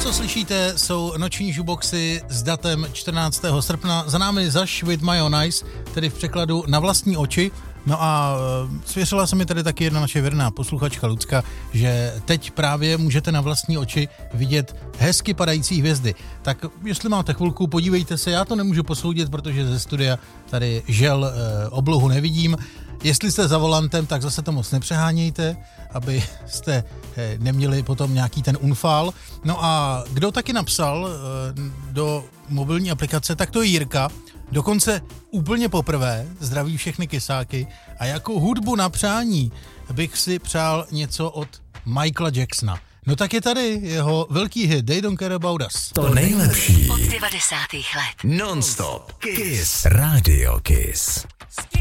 co slyšíte, jsou noční žuboxy s datem 14. srpna. Za námi Zaš with my own eyes, tedy v překladu Na vlastní oči. No a svěřila se mi tady taky jedna naše věrná posluchačka Lucka, že teď právě můžete na vlastní oči vidět hezky padající hvězdy. Tak jestli máte chvilku, podívejte se, já to nemůžu posoudit, protože ze studia tady žel oblohu nevidím. Jestli jste za volantem, tak zase to moc nepřehánějte, aby jste neměli potom nějaký ten unfál. No a kdo taky napsal do mobilní aplikace, tak to je Jirka. Dokonce úplně poprvé, zdraví všechny kysáky, a jako hudbu na přání bych si přál něco od Michaela Jacksona. No tak je tady jeho velký hit They Don't Care About Us. To nejlepší od 90. let. Non-stop Kiss Radio Kiss.